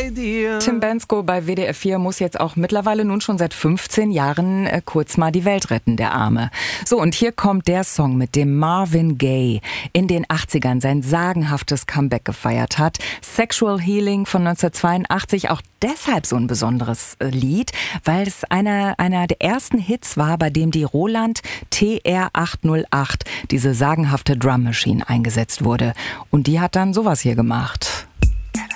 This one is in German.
idea. Tim Bendzko bei WDR 4 muss jetzt auch mittlerweile nun schon seit 15 Jahren kurz mal die Welt retten, der Arme. So, und hier kommt der Song, mit dem Marvin Gaye in den 80ern sein sagenhaftes Comeback gefeiert hat. Sexual Healing von 1982, auch deshalb so ein besonderes Lied, weil es einer der ersten Hits war, bei dem die Roland TR-808, diese sagenhafte Drum Machine, eingesetzt wurde. Und die hat dann sowas hier gemacht.